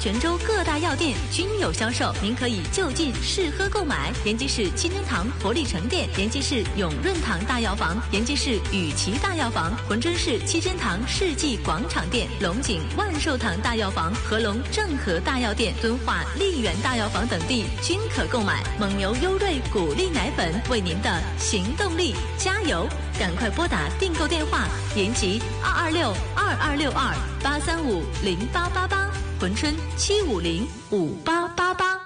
泉州各大药店均有销售，您可以就近试喝购买。延吉市清真堂活力城店、延吉市永润堂大药房、延吉市雨琦大药房、珲春市七珍堂世纪广场店、龙井万寿堂大药房、合龙正和大药店、敦化丽园大药房等地均可购买。蒙牛优瑞谷粒奶粉为您的行动力加油！赶快拨打订购电话：延吉226-2262-835-0888，珲春750-5888。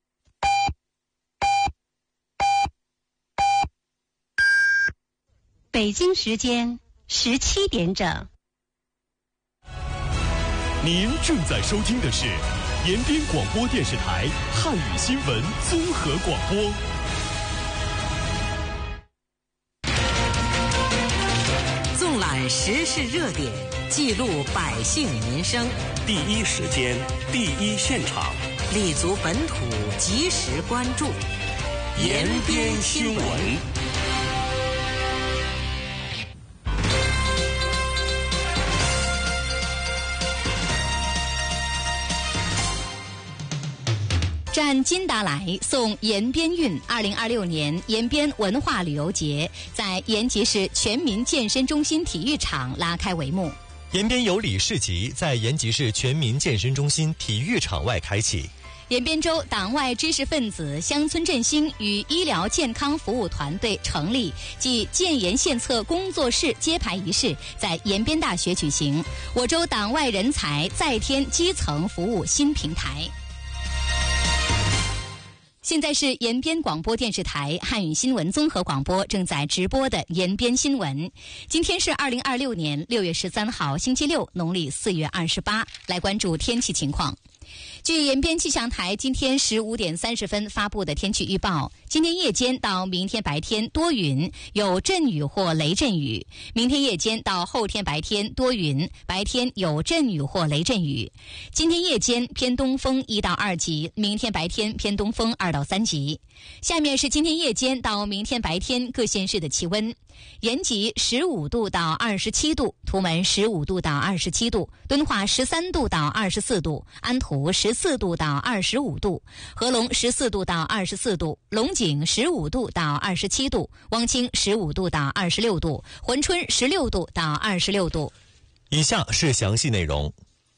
北京时间17点整。 您正在收听的是延边广播电视台汉语新闻综合广播。 纵览时事热点，记录百姓民生， 第一时间，第一现场， 立足本土，及时关注延边新闻。 占金达莱送延边韵2026年延边文化旅游节在延吉市全民健身中心体育场拉开帷幕。 延边有礼市集在延吉市全民健身中心体育场外开启。 延边州党外知识分子乡村振兴与医疗健康服务团队成立暨建研献策工作室揭牌仪式在延边大学举行，我州党外人才再添基层服务新平台。现在是延边广播电视台汉语新闻综合广播正在直播的延边新闻。今天是2026年6月13号星期六，农历4月28，来关注天气情况。据延边气象台今天15点30分发布的天气预报，今天夜间到明天白天多云，有阵雨或雷阵雨；明天夜间到后天白天多云，白天有阵雨或雷阵雨。今天夜间偏东风1到2级，明天白天偏东风2到3级。下面是今天夜间到明天白天各县市的气温：延吉15度到27度，图门15度到27度，敦化13度到24度，安图14度到25度，合龙14度到24度，龙井15度到27度，汪清15度到26度，珲春16度到26度。 以下是详细内容。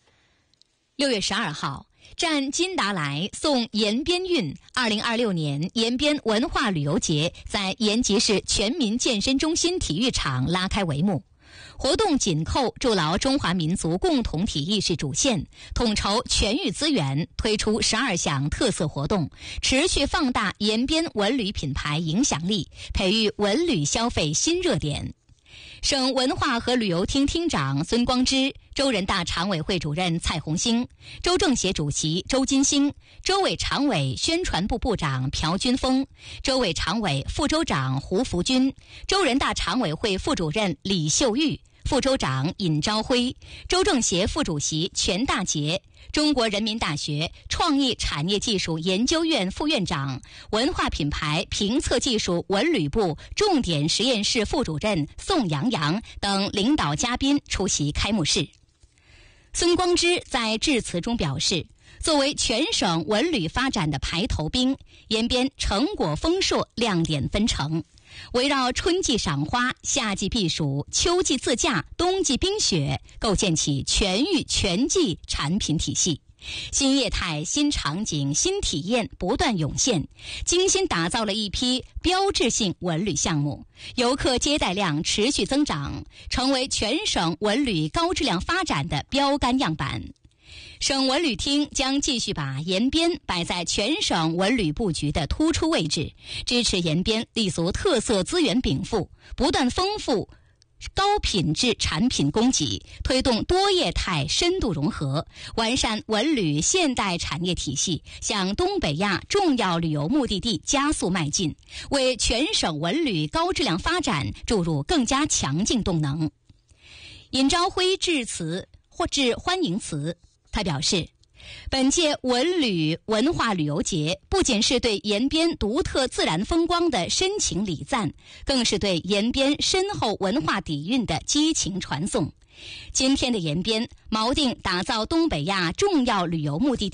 6月12号，占金达莱送延边韵2026年延边文化旅游节在延吉市全民健身中心体育场拉开帷幕。活动紧扣筑牢中华民族共同体意识主线，统筹全域资源，推出12项特色活动，持续放大延边文旅品牌影响力，培育文旅消费新热点。省文化和旅游厅厅长孙光之、州人大常委会主任蔡红星、州政协主席周金星、州委常委宣传部部长朴军峰、州委常委副州长胡福军、州人大常委会副主任李秀玉、副州长尹朝辉、州政协副主席全大杰、中国人民大学创意产业技术研究院副院长、文化品牌评测技术文旅部重点实验室副主任宋阳阳等领导嘉宾出席开幕式。孙光之在致辞中表示，作为全省文旅发展的排头兵，延边成果丰硕，亮点纷呈。围绕春季赏花、夏季避暑、秋季自驾、冬季冰雪，构建起全域全季产品体系。新业态、新场景、新体验不断涌现，精心打造了一批标志性文旅项目，游客接待量持续增长，成为全省文旅高质量发展的标杆样板。省文旅厅将继续把延边摆在全省文旅布局的突出位置，支持延边立足特色资源禀赋，不断丰富高品质产品供给，推动多业态深度融合，完善文旅现代产业体系，向东北亚重要旅游目的地加速迈进，为全省文旅高质量发展注入更加强劲动能。尹朝辉致欢迎词，他表示，本届文旅文化旅游节不仅是对延边独特自然风光的深情礼赞，更是对延边深厚文化底蕴的激情传颂。今天的延边锚定打造东北亚重要旅游目的地